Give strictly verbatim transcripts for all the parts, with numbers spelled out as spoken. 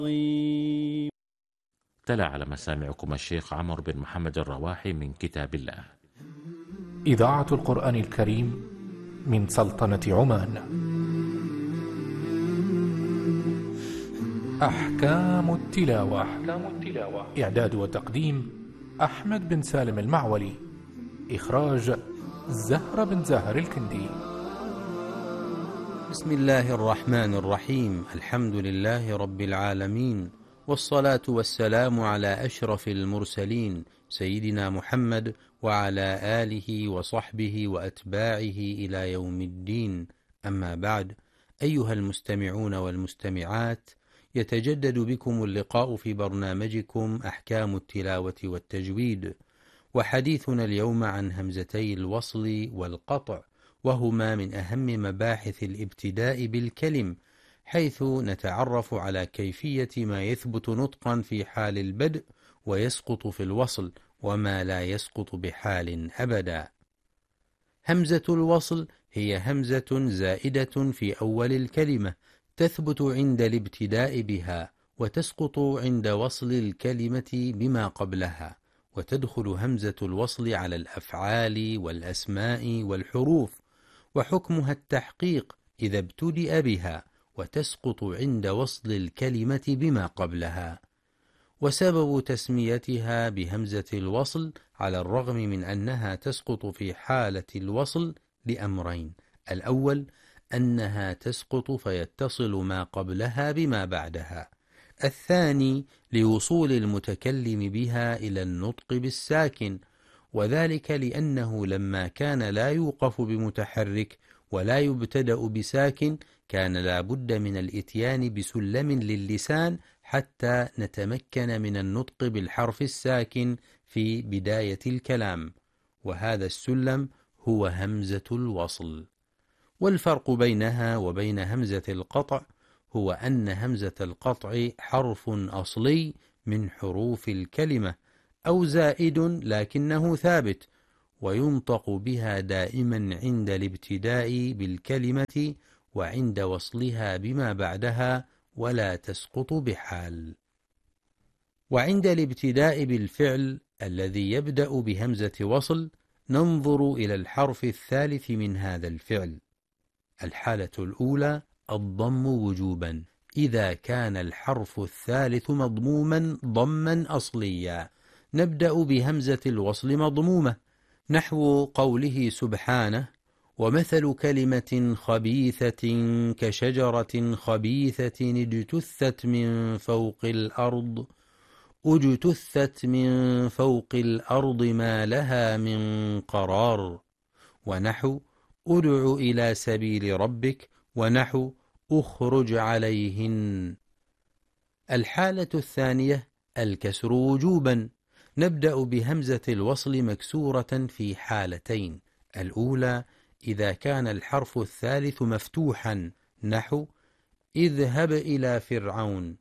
تلا على مسامعكم الشيخ عمر بن محمد الرواحي من كتاب الله. إذاعة القرآن الكريم من سلطنة عمان. أحكام التلاوة. أحكام التلاوة. إعداد وتقديم أحمد بن سالم المعولي. إخراج زهرة بن زاهر الكندي. بسم الله الرحمن الرحيم. الحمد لله رب العالمين، والصلاة والسلام على أشرف المرسلين سيدنا محمد وعلى آله وصحبه وأتباعه إلى يوم الدين. أما بعد، أيها المستمعون والمستمعات، يتجدد بكم اللقاء في برنامجكم أحكام التلاوة والتجويد، وحديثنا اليوم عن همزتي الوصل والقطع، وهما من أهم مباحث الابتداء بالكلم، حيث نتعرف على كيفية ما يثبت نطقا في حال البدء ويسقط في الوصل، وما لا يسقط بحال أبدا. همزة الوصل هي همزة زائدة في أول الكلمة، تثبت عند الابتداء بها، وتسقط عند وصل الكلمة بما قبلها، وتدخل همزة الوصل على الأفعال والأسماء والحروف، وحكمها التحقيق إذا ابتدأ بها، وتسقط عند وصل الكلمة بما قبلها. وسبب تسميتها بهمزة الوصل على الرغم من أنها تسقط في حالة الوصل لأمرين: الأول أنها تسقط فيتصل ما قبلها بما بعدها، الثاني لوصول المتكلم بها إلى النطق بالساكن، وذلك لأنه لما كان لا يوقف بمتحرك ولا يبتدأ بساكن، كان لا بد من الإتيان بسلم للسان حتى نتمكن من النطق بالحرف الساكن في بداية الكلام، وهذا السلم هو همزة الوصل. والفرق بينها وبين همزة القطع هو أن همزة القطع حرف أصلي من حروف الكلمة، أو زائد لكنه ثابت، وينطق بها دائما عند الابتداء بالكلمة وعند وصلها بما بعدها، ولا تسقط بحال. وعند الابتداء بالفعل الذي يبدأ بهمزة وصل، ننظر إلى الحرف الثالث من هذا الفعل. الحالة الأولى الضم وجوبا، إذا كان الحرف الثالث مضموما ضما أصليا، نبدأ بهمزة الوصل مضمومة، نحو قوله سبحانه: ومثل كلمة خبيثة كشجرة خبيثة اجتثت من فوق الأرض اجتثت من فوق الأرض ما لها من قرار، ونحو ادع إلى سبيل ربك، ونحو اخرج عليهن. الحالة الثانية الكسر وجوبا، نبدأ بهمزة الوصل مكسورة في حالتين: الأولى إذا كان الحرف الثالث مفتوحا، نحو اذهب إلى فرعون،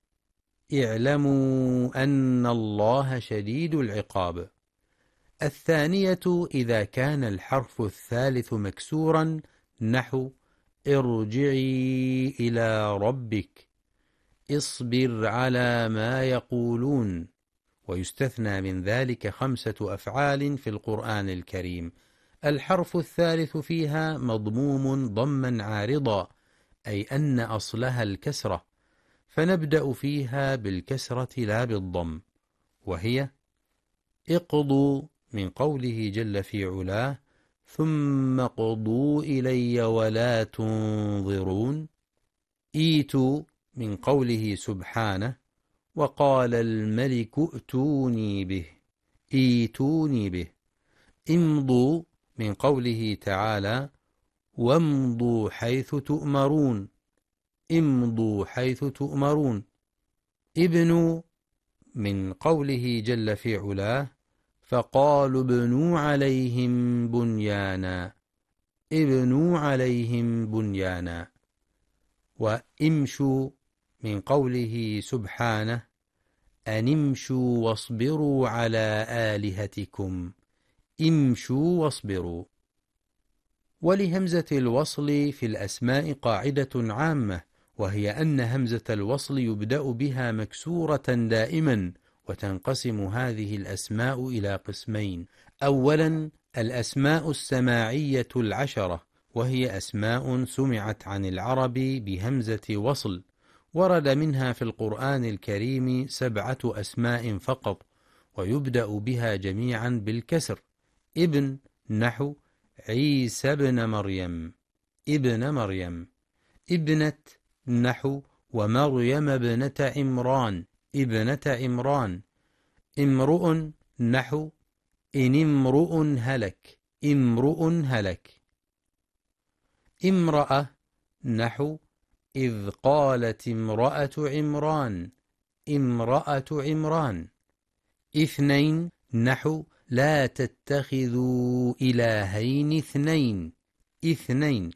اعلموا أن الله شديد العقاب. الثانية إذا كان الحرف الثالث مكسورا، نحو ارجعي إلى ربك، اصبر على ما يقولون. ويستثنى من ذلك خمسة أفعال في القرآن الكريم، الحرف الثالث فيها مضموم ضما عارضا، أي أن أصلها الكسرة، فنبدأ فيها بالكسرة لا بالضم، وهي اقضوا من قوله جل في علاه: ثم قضوا إلي ولا تنظرون. ايتوا من قوله سبحانه: وقال الملك ائتوني به، ايتوني به. امضوا من قوله تعالى: وامضوا حيث تؤمرون، امضوا حيث تؤمرون. ابنوا من قوله جل في علاه: فقالوا ابنوا عليهم بنيانا، ابنوا عليهم بنيانا. وامشوا من قوله سبحانه: أن امشوا واصبروا على آلهتكم، امشوا واصبروا. ولهمزة الوصل في الأسماء قاعدة عامة، وهي أن همزة الوصل يبدأ بها مكسورة دائما. وتنقسم هذه الأسماء إلى قسمين: أولا الأسماء السماعية العشرة، وهي أسماء سمعت عن العرب بهمزة وصل، ورد منها في القرآن الكريم سبعة أسماء فقط، ويبدأ بها جميعا بالكسر: ابن نحو عيسى بن مريم، ابن مريم. ابنة نحو ومريم ابنة عمران، ابنة عمران. امرؤ نحو إن امرؤ هلك، امرؤ هلك. امرأة نحو إذ قالت امرأة عمران، امرأة عمران. اثنين نحو لا تتخذوا إلهين اثنين، اثنين.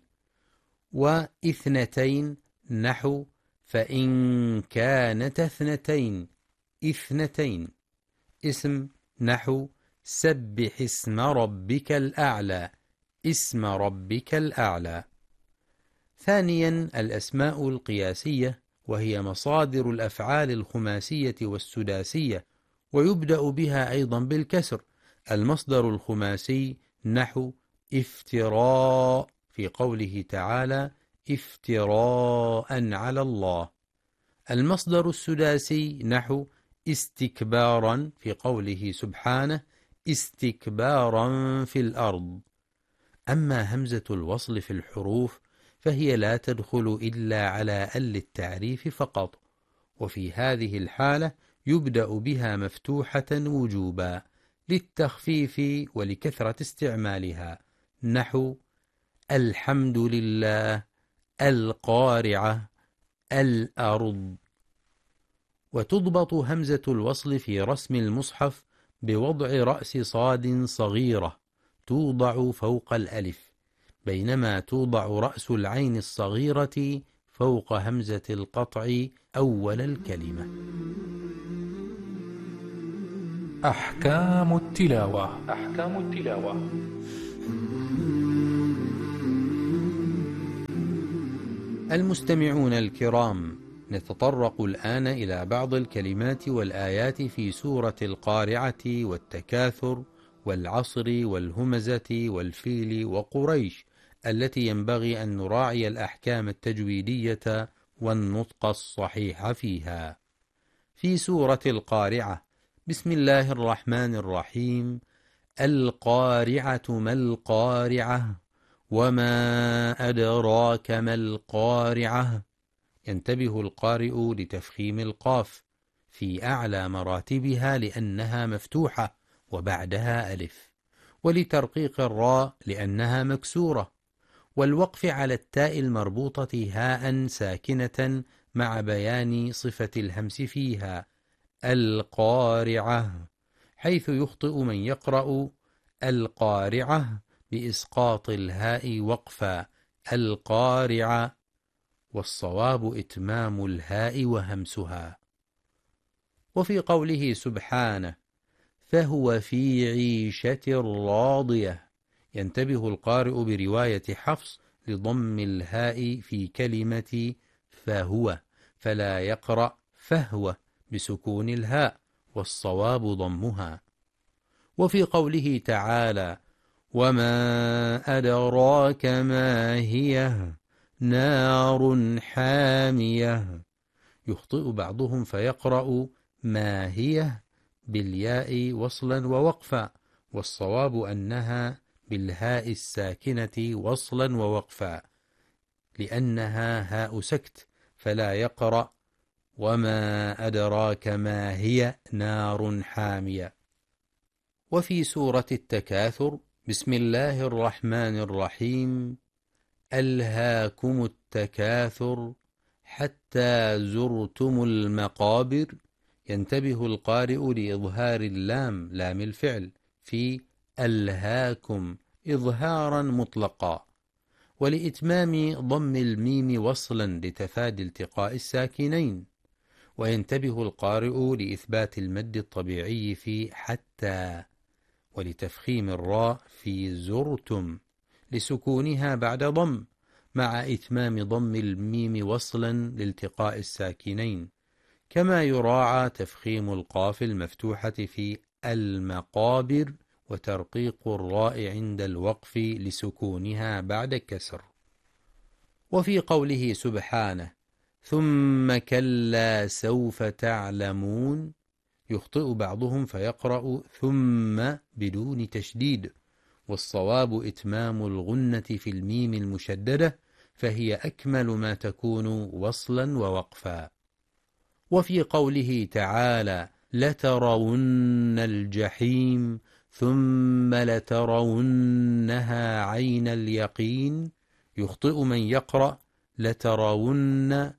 واثنتين نحو فإن كانت اثنتين، اثنتين. اسم نحو سبح اسم ربك الأعلى، اسم ربك الأعلى. ثانيا الأسماء القياسية، وهي مصادر الأفعال الخماسية والسداسية، ويبدأ بها أيضا بالكسر. المصدر الخماسي نحو افتراء في قوله تعالى افتراء على الله. المصدر السداسي نحو استكبارا في قوله سبحانه استكبارا في الأرض. أما همزة الوصل في الحروف فهي لا تدخل إلا على ال التعريف فقط، وفي هذه الحالة يبدأ بها مفتوحة وجوبا للتخفيف ولكثرة استعمالها، نحو الحمد لله، القارعة، الأرض. وتضبط همزة الوصل في رسم المصحف بوضع رأس صاد صغيرة توضع فوق الألف، بينما توضع رأس العين الصغيرة فوق همزة القطع أول الكلمة. أحكام التلاوة. أحكام التلاوة. المستمعون الكرام، نتطرق الآن إلى بعض الكلمات والآيات في سورة القارعة والتكاثر والعصر والهمزة والفيل وقريش، التي ينبغي أن نراعي الأحكام التجويدية والنطق الصحيح فيها. في سورة القارعة: بسم الله الرحمن الرحيم. القارعة ما القارعة وما أدراك ما القارعة. ينتبه القارئ لتفخيم القاف في أعلى مراتبها لأنها مفتوحة وبعدها ألف، ولترقيق الراء لأنها مكسورة، والوقف على التاء المربوطة هاء ساكنة مع بيان صفة الهمس فيها، القارعة، حيث يخطئ من يقرأ القارعة بإسقاط الهاء وقفا، القارعة، والصواب إتمام الهاء وهمسها. وفي قوله سبحانه: فهو في عيشة راضية، ينتبه القارئ برواية حفص لضم الهاء في كلمة فهو، فلا يقرأ فهو بسكون الهاء، والصواب ضمها. وفي قوله تعالى: وما أدراك ما هي نار حامية، يخطئ بعضهم فيقرأ ما هي بالياء وصلا ووقفا، والصواب أنها بالهاء الساكنة وصلا ووقفا، لأنها هاء سكت، فلا يقرأ وما أدراك ما هي نار حامية. وفي سورة التكاثر: بسم الله الرحمن الرحيم. ألهاكم التكاثر حتى زرتم المقابر، ينتبه القارئ لإظهار اللام، لام الفعل، في ألهاكم إظهارا مطلقا، ولإتمام ضم الميم وصلا لتفادي التقاء الساكنين. وينتبه القارئ لإثبات المد الطبيعي في حتى، ولتفخيم الراء في زرتم لسكونها بعد ضم، مع إتمام ضم الميم وصلا لالتقاء الساكنين، كما يراعى تفخيم القاف المفتوحة في المقابر وترقيق الراء عند الوقف لسكونها بعد الكسر. وفي قوله سبحانه ثم كلا سوف تعلمون يخطئ بعضهم فيقرأ ثم بدون تشديد، والصواب إتمام الغنة في الميم المشددة، فهي أكمل ما تكون وصلا ووقفا. وفي قوله تعالى لترون الجحيم ثم لترونها عين اليقين يخطئ من يقرأ لترون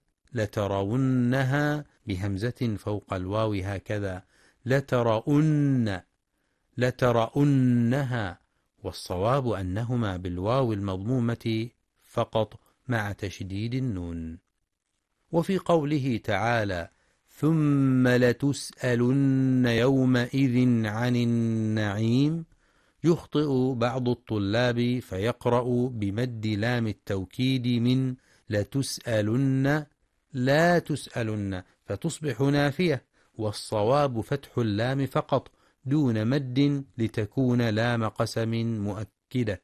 لترونها بهمزة فوق الواو هكذا لترون لترونها، والصواب أنهما بالواو المضمومة فقط مع تشديد النون. وفي قوله تعالى ثم لتسألن يومئذ عن النعيم يخطئ بعض الطلاب فيقرأ بمد لام التوكيد من لتسألن لا تسألن فتصبح نافية، والصواب فتح اللام فقط دون مد لتكون لام قسم مؤكدة.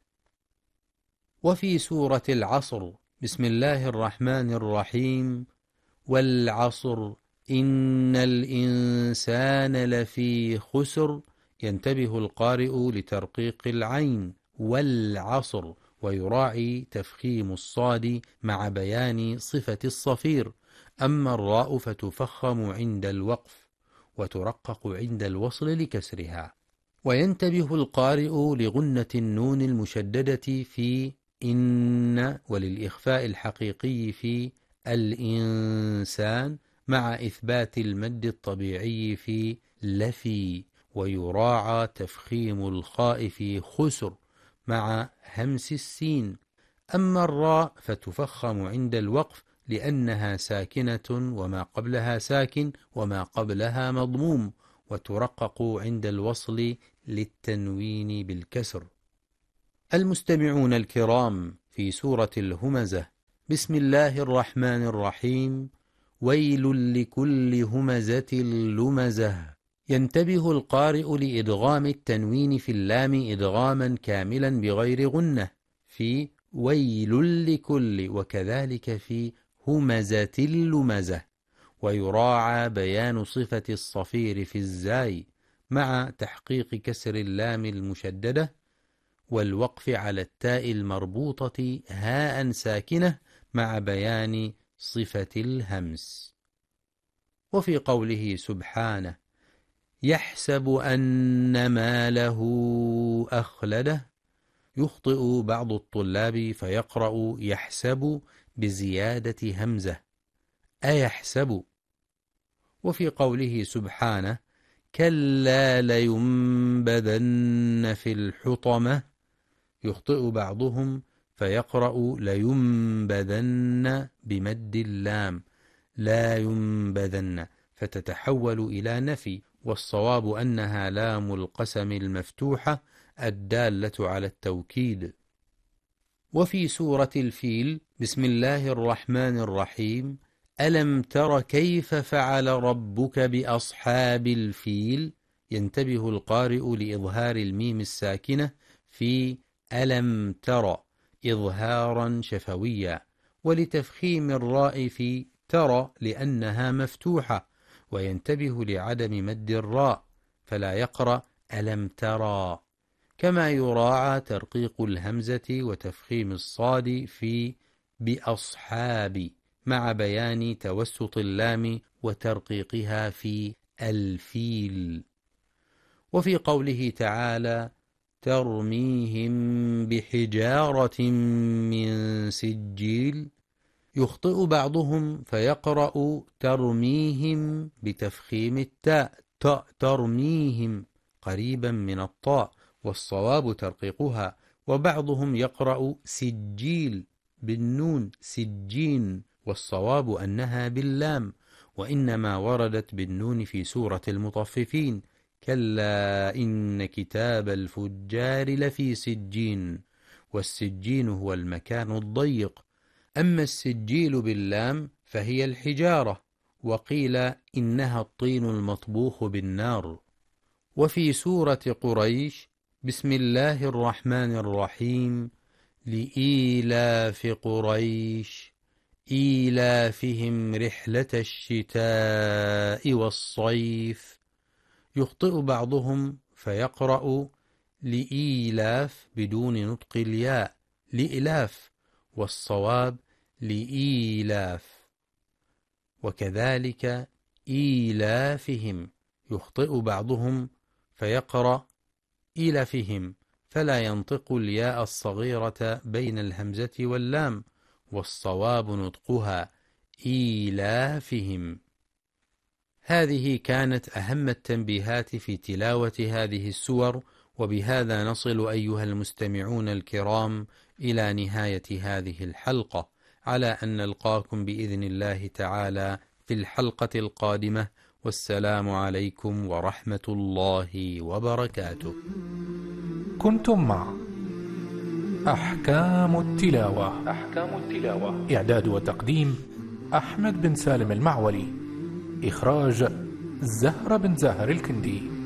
وفي سورة العصر بسم الله الرحمن الرحيم والعصر إن الإنسان لفي خسر ينتبه القارئ لترقيق العين والعصر، ويراعي تفخيم الصاد مع بيان صفة الصفير، أما الراء فتفخم عند الوقف وترقق عند الوصل لكسرها. وينتبه القارئ لغنة النون المشددة في إن وللإخفاء الحقيقي في الإنسان مع إثبات المد الطبيعي في لفي، ويراعى تفخيم الخاء في خسر مع همس السين. أما الراء فتفخم عند الوقف لأنها ساكنة وما قبلها ساكن وما قبلها مضموم، وترقق عند الوصل للتنوين بالكسر. المستمعون الكرام، في سورة الهمزة بسم الله الرحمن الرحيم ويل لكل همزة لمزة ينتبه القارئ لإدغام التنوين في اللام إدغاما كاملا بغير غنة في ويل لكل، وكذلك في همزة لمزة، ويراعى بيان صفة الصفير في الزاي مع تحقيق كسر اللام المشددة والوقف على التاء المربوطة هاء ساكنة مع بيان صفة الهمس. وفي قوله سبحانه يحسب أن ماله أخلده يخطئ بعض الطلاب فيقرأ يحسب بزيادة همزة أيحسب. وفي قوله سبحانه كلا لينبذن في الحطمة يخطئ بعضهم فيقرأ لينبذن بمد اللام لا ينبذن فتتحول إلى نفي، والصواب أنها لام القسم المفتوحة الدالة على التوكيد. وفي سورة الفيل بسم الله الرحمن الرحيم ألم تر كيف فعل ربك بأصحاب الفيل ينتبه القارئ لإظهار الميم الساكنة في ألم تر إظهارا شفويا، ولتفخيم الراء في ترى لأنها مفتوحة، وينتبه لعدم مد الراء فلا يقرأ ألم ترى، كما يراعى ترقيق الهمزة وتفخيم الصاد في بأصحاب مع بيان توسط اللام وترقيقها في الفيل. وفي قوله تعالى ترميهم بحجارة من سجيل يخطئ بعضهم فيقرأ ترميهم بتفخيم التاء تاء ترميهم قريبا من الطاء، والصواب ترقيقها، وبعضهم يقرأ سجيل بالنون سجين، والصواب أنها باللام، وإنما وردت بالنون في سورة المطففين كلا إن كتاب الفجار لفي سجين، والسجين هو المكان الضيق، أما السجيل باللام فهي الحجارة، وقيل إنها الطين المطبوخ بالنار. وفي سورة قريش: بسم الله الرحمن الرحيم، لإيلاف قريش إيلافهم رحلة الشتاء والصيف. يخطئ بعضهم فيقرأ لإيلاف بدون نطق الياء لإلاف، والصواب لإيلاف. وكذلك إيلافهم يخطئ بعضهم فيقرأ إيلافهم، فلا ينطق الياء الصغيرة بين الهمزة واللام، والصواب نطقها إيلافهم. هذه كانت أهم التنبيهات في تلاوة هذه السور، وبهذا نصل أيها المستمعون الكرام إلى نهاية هذه الحلقة، على أن نلقاكم بإذن الله تعالى في الحلقة القادمة، والسلام عليكم ورحمة الله وبركاته. كنتم مع أحكام التلاوة. أحكام التلاوة إعداد وتقديم أحمد بن سالم المعولي. إخراج زهرة بن زاهر الكندي.